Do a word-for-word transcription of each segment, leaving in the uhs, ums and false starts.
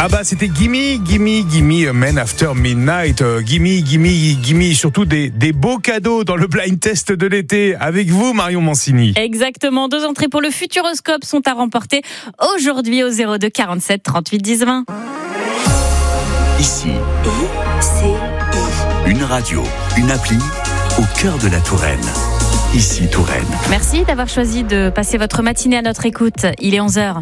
Ah bah c'était Gimme, Gimme, Gimme, Men After Midnight, euh, Gimme, Gimme, Gimme, surtout des, des beaux cadeaux dans le blind test de l'été avec vous Marion Mancini. Exactement, deux entrées pour le Futuroscope sont à remporter aujourd'hui au zéro deux quarante-sept trente-huit dix vingt. Ici, une radio, une appli au cœur de la Touraine. Ici Touraine. Merci d'avoir choisi de passer votre matinée à notre écoute. Il est onze heures.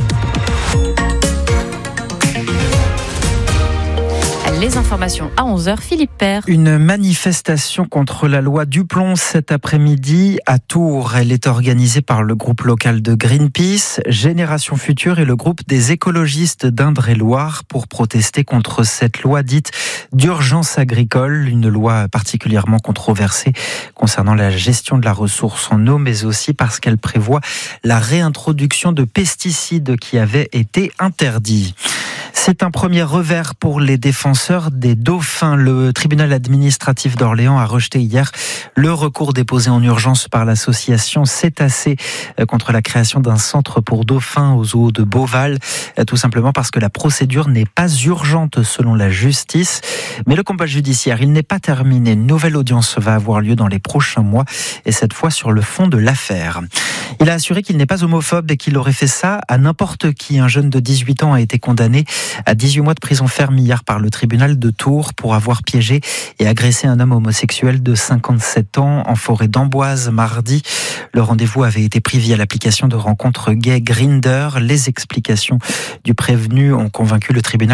Les informations à onze heures, Philippe Père. Une manifestation contre la loi Duplon cet après-midi à Tours. Elle est organisée par le groupe local de Greenpeace, Génération Future et le groupe des écologistes d'Indre-et-Loire pour protester contre cette loi dite d'urgence agricole, une loi particulièrement controversée concernant la gestion de la ressource en eau, mais aussi parce qu'elle prévoit la réintroduction de pesticides qui avaient été interdits. C'est un premier revers pour les défenseurs des dauphins. Le tribunal administratif d'Orléans a rejeté hier le recours déposé en urgence par l'association Cétacés contre la création d'un centre pour dauphins au zoo de Beauval, tout simplement parce que la procédure n'est pas urgente selon la justice. Mais le combat judiciaire, il n'est pas terminé. Une nouvelle audience va avoir lieu dans les prochains mois et cette fois sur le fond de l'affaire. Il a assuré qu'il n'est pas homophobe et qu'il aurait fait ça à n'importe qui. Un jeune de dix-huit ans a été condamné à dix-huit mois de prison ferme hier par le tribunal de Tours pour avoir piégé et agressé un homme homosexuel de cinquante-sept ans en forêt d'Amboise mardi. Le rendez-vous avait été pris via l'application de rencontre gay Grindr. Les explications du prévenu ont convaincu le tribunal